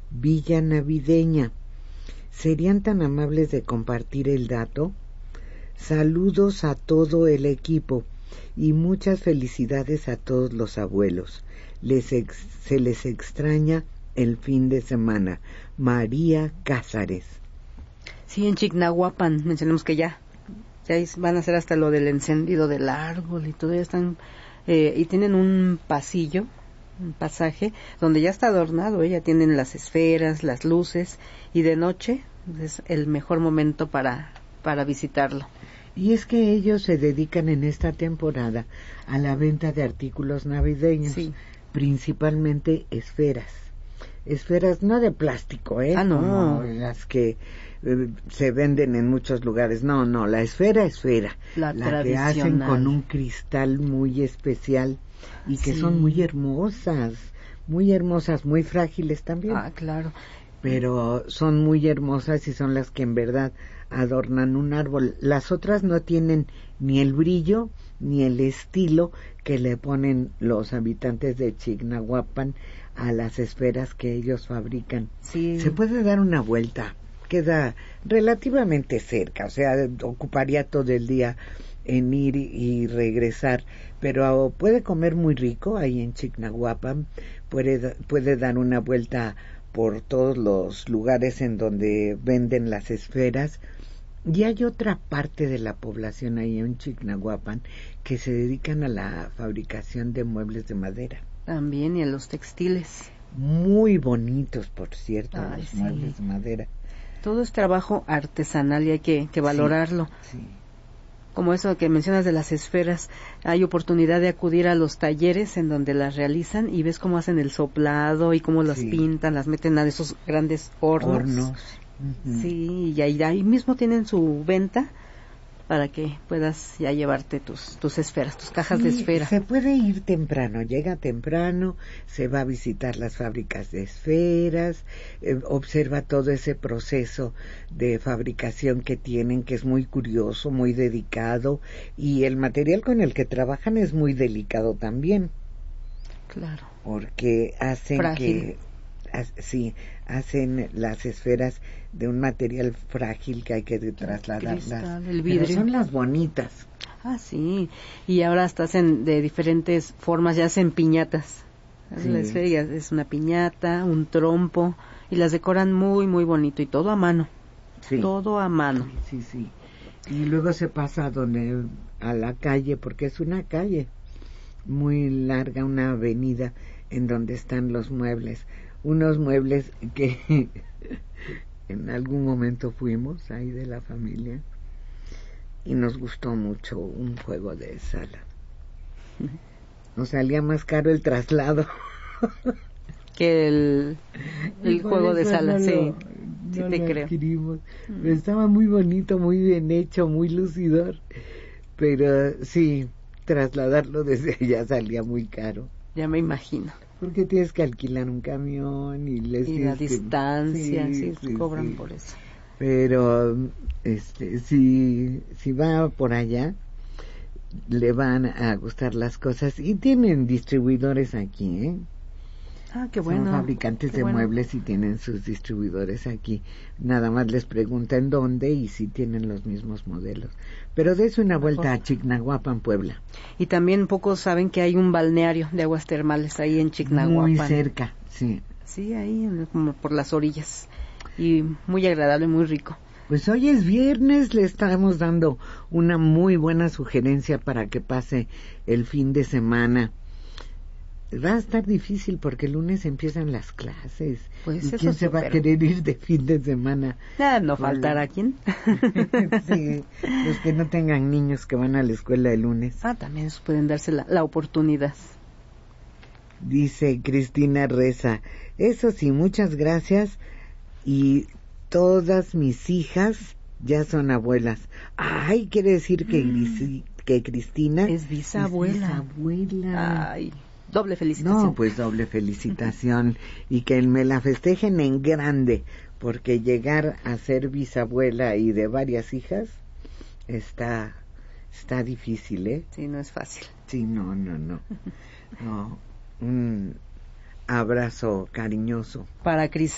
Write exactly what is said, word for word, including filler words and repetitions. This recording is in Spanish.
Villa Navideña. ¿Serían tan amables de compartir el dato? Saludos a todo el equipo y muchas felicidades a todos los abuelos. Les ex, se les extraña el fin de semana. María Cázares. Sí, en Chignahuapan, mencionamos que ya, ya van a hacer hasta lo del encendido del árbol y todo, ya están, eh, y tienen un pasillo, un pasaje, donde ya está adornado, ¿eh? Ya tienen las esferas, las luces, y de noche es el mejor momento para, para visitarlo. Y es que ellos se dedican en esta temporada a la venta de artículos navideños, sí, principalmente esferas. Esferas no de plástico, ¿eh? Ah, no. Como las que eh, se venden en muchos lugares. No, no, la esfera, esfera. La, la que hacen con un cristal muy especial y que sí, son muy hermosas, muy hermosas, muy frágiles también. Ah, claro. Pero son muy hermosas y son las que en verdad adornan un árbol. Las otras no tienen ni el brillo ni el estilo que le ponen los habitantes de Chignahuapan a las esferas que ellos fabrican. Sí. Se puede dar una vuelta, queda relativamente cerca, o sea, ocuparía todo el día en ir y regresar, pero puede comer muy rico ahí en Chignahuapan, puede, puede dar una vuelta por todos los lugares en donde venden las esferas. Y hay otra parte de la población ahí en Chignahuapan que se dedican a la fabricación de muebles de madera. También, y a los textiles. Muy bonitos, por cierto, Ay, los sí, muebles de madera. Todo es trabajo artesanal y hay que, que valorarlo. Sí, sí. Como eso que mencionas de las esferas, hay oportunidad de acudir a los talleres en donde las realizan y ves cómo hacen el soplado y cómo las sí, pintan, las meten a esos grandes hornos. Hornos. Uh-huh. Sí, y ahí, ahí mismo tienen su venta para que puedas ya llevarte tus tus esferas, tus cajas sí, de esfera. Se puede ir temprano, llega temprano, se va a visitar las fábricas de esferas, eh, observa todo ese proceso de fabricación que tienen, que es muy curioso, muy dedicado, y el material con el que trabajan es muy delicado también. Claro. Porque hacen Frágil. que... Sí, hacen las esferas de un material frágil que hay que trasladarlas. Cristal, el vidrio. Pero son las bonitas. Ah, sí. Y ahora hasta hacen de diferentes formas, ya hacen piñatas. Sí. La esfera es una piñata, un trompo, y las decoran muy, muy bonito, y todo a mano. Sí. Todo a mano. Sí, sí, sí. Y luego se pasa a donde, a la calle, porque es una calle muy larga, una avenida en donde están los muebles. Unos muebles que en algún momento fuimos ahí de la familia y nos gustó mucho un juego de sala. Nos salía más caro el traslado que el, el juego de sala, no sí, lo, sí no te lo creo. Adquirimos. Mm. Estaba muy bonito, muy bien hecho, muy lucidor, pero sí, trasladarlo desde allá salía muy caro. Ya me imagino. Porque tienes que alquilar un camión y les y la distancia, que... sí, sí, sí, cobran sí. por eso. Pero este, si si va por allá, le van a gustar las cosas y tienen distribuidores aquí, ¿eh? Ah, qué bueno. Son fabricantes qué de bueno. muebles y tienen sus distribuidores aquí. Nada más les preguntan dónde y si tienen los mismos modelos. Pero des una Mejor. vuelta a Chignahuapan, Puebla. Y también pocos saben que hay un balneario de aguas termales ahí en Chignahuapan. Muy cerca, sí. Sí, ahí como por las orillas. Y muy agradable, muy rico. Pues hoy es viernes, le estamos dando una muy buena sugerencia para que pase el fin de semana. Va a estar difícil porque el lunes empiezan las clases. Pues ¿Y eso quién se va a querer ir de fin de semana? Nada, no faltará quién. Sí, los que no tengan niños que van a la escuela el lunes. Ah, también pueden darse la, la oportunidad. Dice Cristina Reza, eso sí, muchas gracias, y todas mis hijas ya son abuelas. Ay, quiere decir que, mm. que Cristina es bisabuela. Es bisabuela. Ay. Doble felicitación. No, pues doble felicitación y que me la festejen en grande, porque llegar a ser bisabuela y de varias hijas está está difícil, ¿eh? Sí, no es fácil. Sí, no, no, no. No, un abrazo cariñoso para Cristina.